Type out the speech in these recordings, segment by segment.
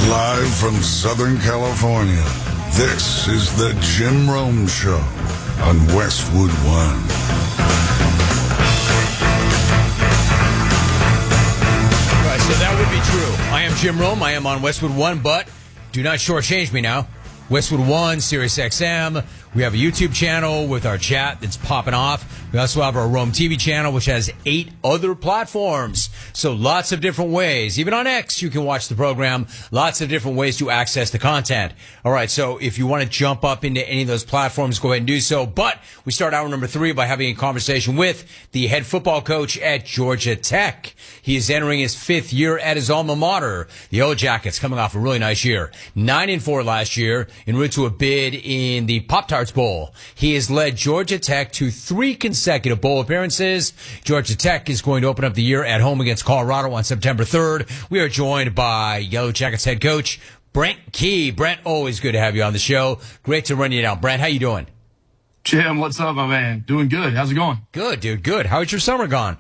Live from Southern California, this is the Jim Rome Show on Westwood One. Right, so that would be true. I am Jim Rome. I am on Westwood One, but do not shortchange me now. Westwood One, Sirius XM. We have a YouTube channel with our chat that's popping off. We also have our Rome TV channel, which has 8 other platforms. So lots of different ways. Even on X, you can watch the program. Lots of different ways to access the content. All right, so if you want to jump up into any of those platforms, go ahead and do so. But we start hour number 3 by having a conversation with the head football coach at Georgia Tech. He is entering his 5th year at his alma mater. The Yellow Jackets coming off a really nice year. 9-4 last year, en route to a bid in the Pop-Tarts Bowl. He has led Georgia Tech to 3 consecutive bowl appearances. Georgia Tech is going to open up the year at home against Colorado on September 3rd. We are joined by Yellow Jackets head coach Brent Key. Brent, always good to have you on the show. Great to run you down. Brent, how you doing? Jim, what's up, my man? Doing good. How's it going? Good, dude. Good. How's your summer gone?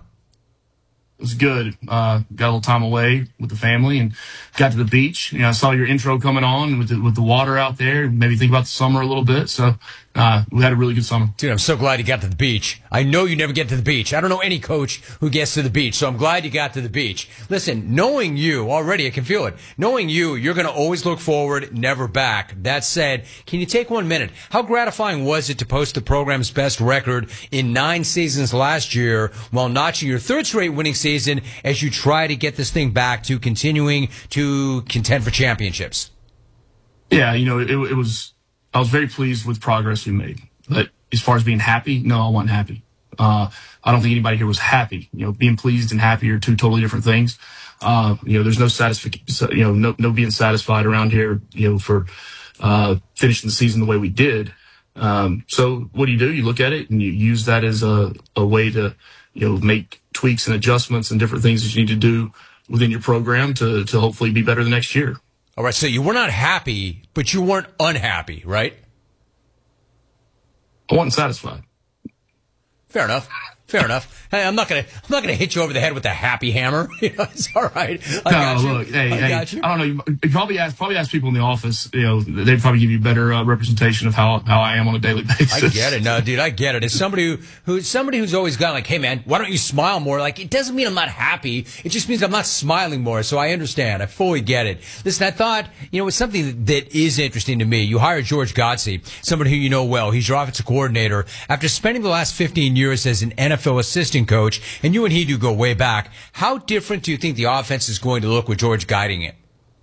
It was good. Got a little time away with the family and got to the beach. You know, I saw your intro coming on with the water out there. Maybe think about the summer a little bit. So we had a really good summer. Dude, I'm so glad you got to the beach. I know you never get to the beach. I don't know any coach who gets to the beach, so I'm glad you got to the beach. Listen, knowing you already, I can feel it. Knowing you're going to always look forward, never back. That said, can you take 1 minute? How gratifying was it to post the program's best record in 9 seasons last year while notching your 3rd straight winning season as you try to get this thing back to continuing to contend for championships? Yeah, you know, it was. I was very pleased with progress we made. But as far as being happy, no, I wasn't happy. I don't think anybody here was happy. You know, being pleased and happy are 2 totally different things. You know, there's no satisfaction. You know, no being satisfied around here. You know, for finishing the season the way we did. So what do? You look at it and you use that as a way to, you know, make tweaks and adjustments and different things that you need to do within your program to hopefully be better the next year. All right, so you were not happy, but you weren't unhappy, right? I wasn't satisfied. Fair enough. Fair enough. Hey, I'm not gonna hit you over the head with a happy hammer. You know, it's all right. Look, I don't know. You probably ask people in the office. You know, they'd probably give you better representation of how I am on a daily basis. I get it. No, dude, I get it. As somebody who's always gone like, hey man, why don't you smile more? Like, it doesn't mean I'm not happy. It just means I'm not smiling more. So I understand. I fully get it. Listen, I thought, you know, it's something that is interesting to me. You hired George Godsey, somebody who you know well. He's your offensive coordinator. After spending the last 15 years as an NFL assistant coach, and you and he do go way back, how different do you think the offense is going to look with George guiding it?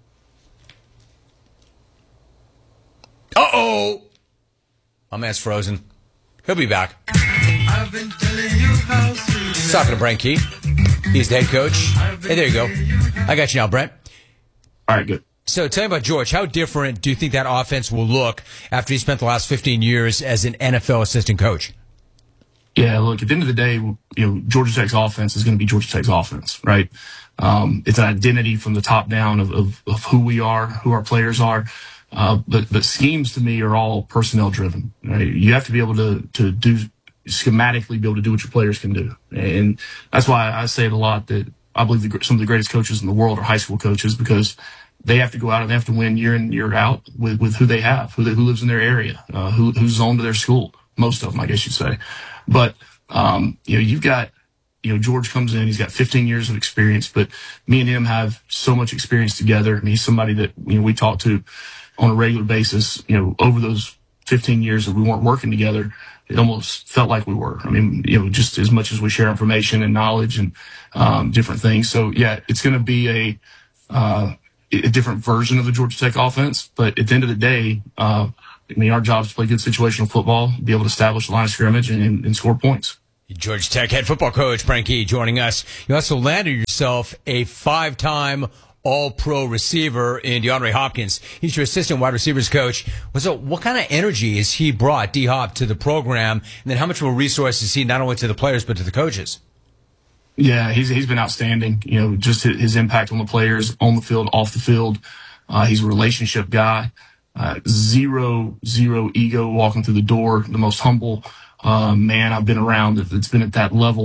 Uh-oh! My man's frozen. He'll be back. I've been telling you how talking to Brent Key. He's the head coach. Hey, there you go. I got you now, Brent. All right, good. So tell me about George. How different do you think that offense will look after he spent the last 15 years as an NFL assistant coach? Yeah, look, at the end of the day, you know, Georgia Tech's offense is going to be Georgia Tech's offense, right? It's an identity from the top down of who we are, who our players are. But schemes to me are all personnel driven, right? You have to be able to do schematically, be able to do what your players can do. And that's why I say it a lot that I believe some of the greatest coaches in the world are high school coaches, because they have to go out and they have to win year in, year out with who they have, who lives in their area, who's zoned to their school. Most of them, I guess you'd say. But, you know, you've got, you know, George comes in, he's got 15 years of experience, but me and him have so much experience together. I mean, he's somebody that, you know, we talk to on a regular basis. You know, over those 15 years that we weren't working together, it almost felt like we were. I mean, you know, just as much as we share information and knowledge and, different things. So yeah, it's going to be a different version of the Georgia Tech offense, but at the end of the day, I mean, our job is to play good situational football, be able to establish the line of scrimmage and score points. Georgia Tech head football coach Brent Key joining us. You also landed yourself a 5-time All-Pro receiver in DeAndre Hopkins. He's your assistant wide receivers coach. So what kind of energy has he brought, D-Hop, to the program? And then how much of a resource is he not only to the players but to the coaches? Yeah, he's been outstanding. You know, just his impact on the players, on the field, off the field. He's a relationship guy. Zero ego walking through the door. The most humble man I've been around that's been at that level.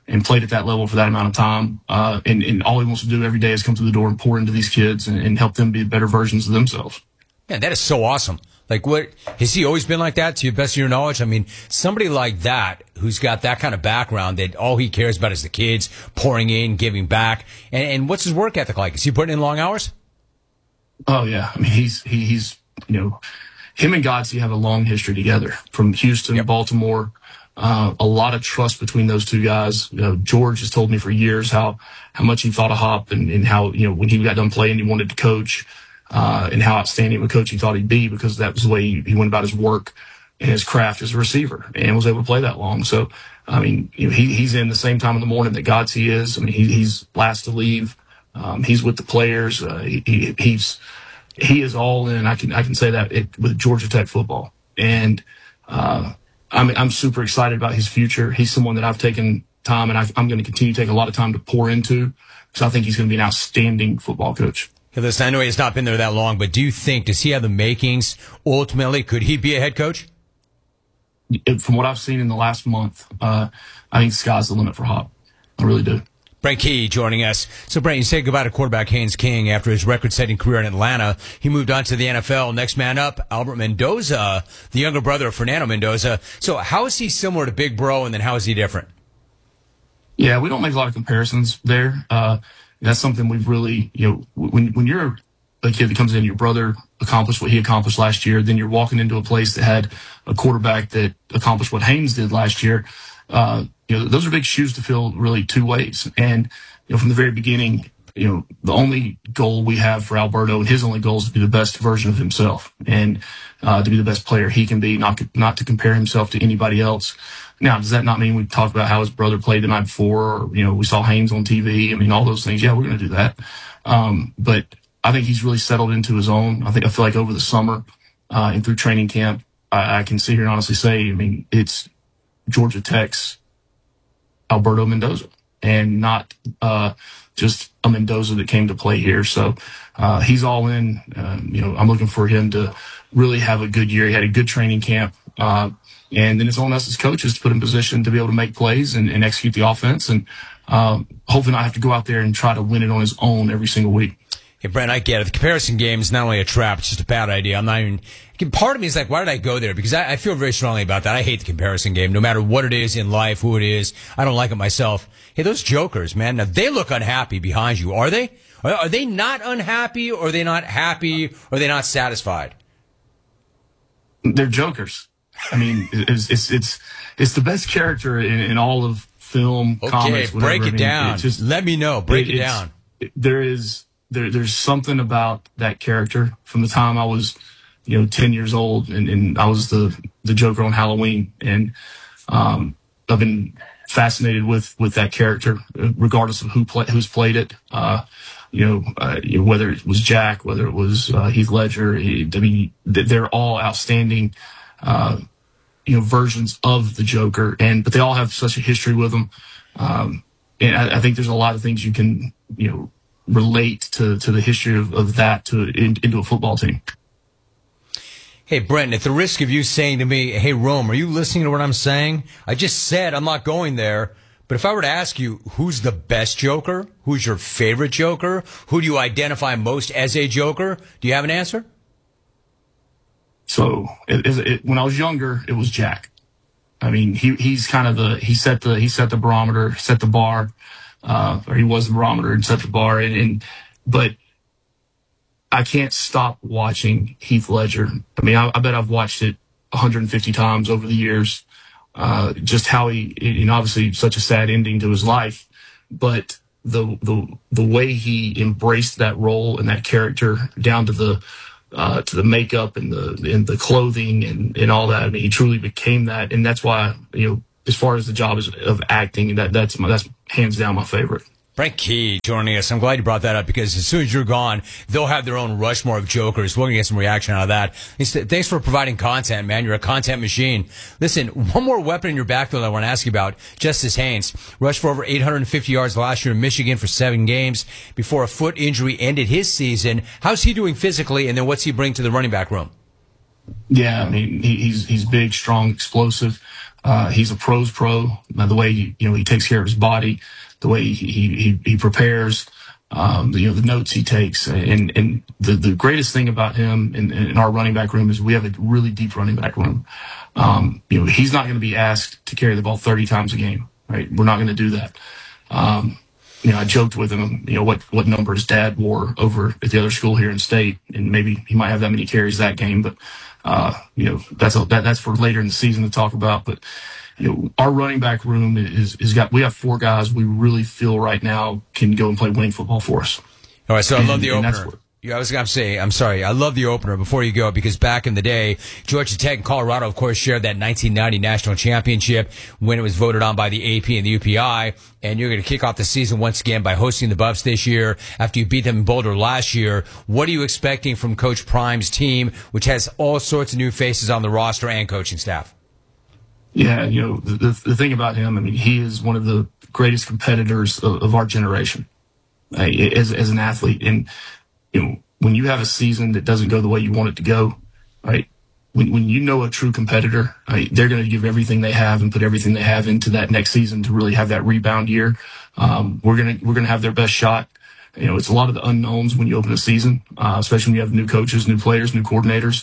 and played at that level for that amount of time. And all he wants to do every day is come through the door and pour into these kids and help them be better versions of themselves. Man, that is so awesome. Like, what, has he always been like that, to the best of your knowledge? I mean, somebody like that, who's got that kind of background, that all he cares about is the kids, pouring in, giving back. And what's his work ethic like? Is he putting in long hours? Oh yeah. I mean, he's, him and Godsey have a long history together from Houston, Baltimore. A lot of trust between those two guys. George has told me for years how much he thought of Hop and how, when he got done playing, he wanted to coach. And how outstanding of a coach he thought he'd be, because that was the way he went about his work and his craft as a receiver, and was able to play that long. So, I mean, he's in the same time in the morning that Godsey is. I mean, he's last to leave. He's with the players. He is all in. I can say that with Georgia Tech football. And, I'm super excited about his future. He's someone that I've taken time, and I'm going to continue to take a lot of time to pour into, because I think he's going to be an outstanding football coach. Hey, listen, I know he's not been there that long, but does he have the makings? Ultimately, could he be a head coach? From what I've seen in the last month, I think sky's the limit for Hop. I really do. Brent Key joining us. So, Brent, you say goodbye to quarterback Haynes King after his record-setting career in Atlanta. He moved on to the NFL. Next man up, Albert Mendoza, the younger brother of Fernando Mendoza. So how is he similar to Big Bro, and then how is he different? Yeah, we don't make a lot of comparisons there. That's something we've really, when you're a kid that comes in, your brother accomplished what he accomplished last year, then you're walking into a place that had a quarterback that accomplished what Haynes did last year. Those are big shoes to fill, really, two ways. And, from the very beginning, the only goal we have for Alberto, and his only goal is to be the best version of himself, and to be the best player he can be, not to compare himself to anybody else. Now, does that not mean we talk about how his brother played the night before, or, we saw Haynes on TV? I mean, all those things. Yeah, we're going to do that. But I think he's really settled into his own. I feel like over the summer, and through training camp, I can sit here and honestly say, it's Georgia Tech's Alberto Mendoza, and not, just a Mendoza that came to play here. So, he's all in. I'm looking for him to really have a good year. He had a good training camp. And then it's on us as coaches to put him in position to be able to make plays and execute the offense, and hopefully not have to go out there and try to win it on his own every single week. Hey, Brent, I get it. The comparison game is not only a trap, it's just a bad idea. I'm not even... Part of me is like, why did I go there? Because I feel very strongly about that. I hate the comparison game, no matter what it is in life, who it is. I don't like it myself. Hey, those jokers, man, now they look unhappy behind you, are they? Are they not unhappy, or are they not happy, or are they not satisfied? They're jokers. I mean, it's the best character in all of film, comics, whatever. Break it down. Let me know. Break it down. There's something about that character from the time I was, 10 years old, and I was the Joker on Halloween, and I've been fascinated with that character, regardless of who's played it. Whether it was Jack, whether it was Heath Ledger. They're all outstanding. Versions of the Joker, but they all have such a history with them. And I think there's a lot of things you can, relate to the history of that into a football team. Hey, Brent, at the risk of you saying to me, hey, Rome, are you listening to what I'm saying? I just said I'm not going there. But if I were to ask you, who's the best Joker? Who's your favorite Joker? Who do you identify most as a Joker? Do you have an answer? So when I was younger, it was Jack. I mean, he's kind of he set the barometer, set the bar, or he was the barometer and set the bar. But I can't stop watching Heath Ledger. I mean, I bet I've watched it 150 times over the years. Just how he, obviously such a sad ending to his life, but the way he embraced that role and that character down to the makeup and the clothing and all that. I mean, he truly became that. And that's why, as far as the job of acting, that's hands down my favorite. Brent Key joining us. I'm glad you brought that up, because as soon as you're gone, they'll have their own Rushmore of Jokers. We're going to get some reaction out of that. Thanks for providing content, man. You're a content machine. Listen, one more weapon in your backfield I want to ask you about. Justice Haynes rushed for over 850 yards last year in Michigan for 7 games before a foot injury ended his season. How's he doing physically, and then what's he bring to the running back room? Yeah, I mean, he's big, strong, explosive. He's a pro's pro. The way he takes care of his body, the way he prepares, the notes he takes, and the greatest thing about him in our running back room is we have a really deep running back room. He's not going to be asked to carry the ball 30 times a game, right? We're not going to do that. I joked with him, what number his dad wore over at the other school here in state, and maybe he might have that many carries that game, but that's for later in the season to talk about. But our running back room we have 4 guys we really feel right now can go and play winning football for us. All right, so I love the opener. I was going to say, I'm sorry, I love the opener before you go, because back in the day, Georgia Tech and Colorado, of course, shared that 1990 national championship when it was voted on by the AP and the UPI, and you're going to kick off the season once again by hosting the Buffs this year after you beat them in Boulder last year. What are you expecting from Coach Prime's team, which has all sorts of new faces on the roster and coaching staff? Yeah, the thing about him, he is one of the greatest competitors of our generation as an athlete. And when you have a season that doesn't go the way you want it to go, right? When a true competitor, right, they're going to give everything they have and put everything they have into that next season to really have that rebound year. We're gonna have their best shot. It's a lot of the unknowns when you open a season, especially when you have new coaches, new players, new coordinators.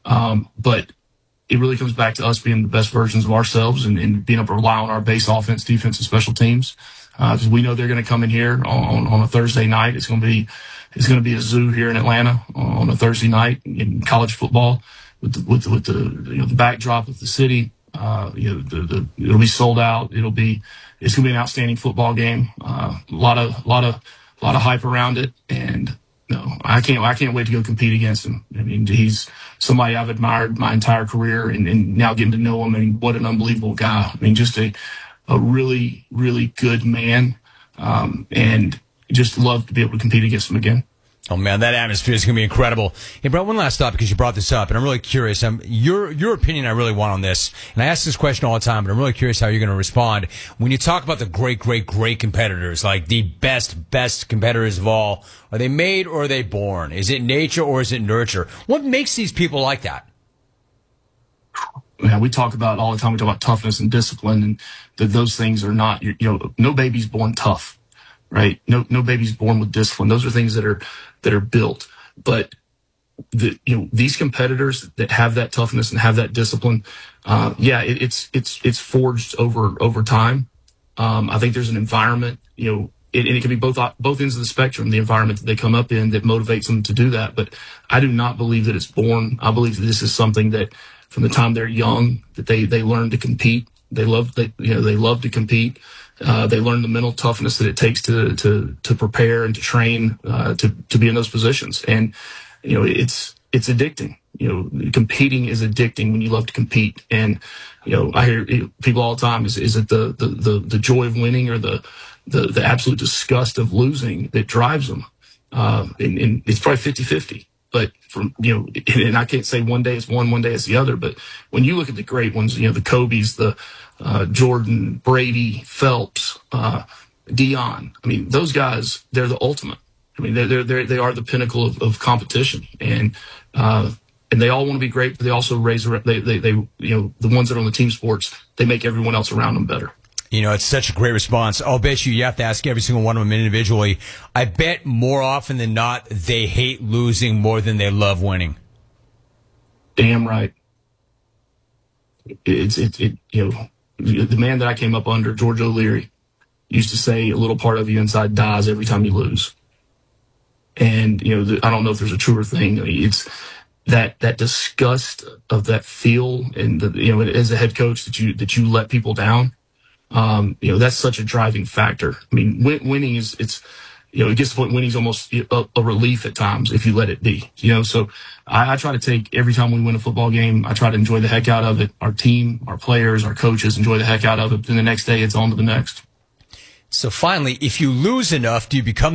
But it really comes back to us being the best versions of ourselves and being able to rely on our base offense, defense, and special teams. Because we know they're going to come in here on a Thursday night. It's going to be a zoo here in Atlanta on a Thursday night in college football with the backdrop of the city. It'll be sold out. It's going to be an outstanding football game. A lot of hype around it, and I can't wait to go compete against him. He's somebody I've admired my entire career, and now getting to know him. What an unbelievable guy. Just a really, really good man, and just love to be able to compete against him again. Oh, man, that atmosphere is going to be incredible. Hey, Brett, one last thought, because you brought this up, and I'm really curious. Your opinion I really want on this, and I ask this question all the time, but I'm really curious how you're going to respond. When you talk about the great, great, great competitors, like the best competitors of all, are they made or are they born? Is it nature or is it nurture? What makes these people like that? Yeah, we talk about all the time. We talk about toughness and discipline, and those things are not. No baby's born tough, right? No baby's born with discipline. Those are things that are built. But these competitors that have that toughness and have that discipline, it's forged over time. I think there's an environment, and it can be both ends of the spectrum. The environment that they come up in that motivates them to do that. But I do not believe that it's born. I believe that this is something that, from the time they're young, that they learn to compete. They love to compete. They learn the mental toughness that it takes to prepare and to train to be in those positions. And it's addicting. Competing is addicting when you love to compete. And I hear people all the time: is it the joy of winning or the absolute disgust of losing that drives them? And it's probably 50-50. But and I can't say one day it's one day it's the other. But when you look at the great ones, the Kobe's, the Jordan, Brady, Phelps, Dion. Those guys, they're the ultimate. They are the pinnacle of competition, and they all want to be great, but they also the ones that are on the team sports, they make everyone else around them better. It's such a great response. I'll bet you have to ask every single one of them individually. I bet more often than not, they hate losing more than they love winning. Damn right. The man that I came up under, George O'Leary, used to say, a little part of you inside dies every time you lose. And, I don't know if there's a truer thing. It's that disgust of that feel, and as a head coach that you let people down. That's such a driving factor. Winning is, it gets to the point winning's almost a relief at times if you let it be, so I try to take every time we win a football game, I try to enjoy the heck out of it. Our team, our players, our coaches enjoy the heck out of it. Then the next day it's on to the next. So finally, if you lose enough, do you become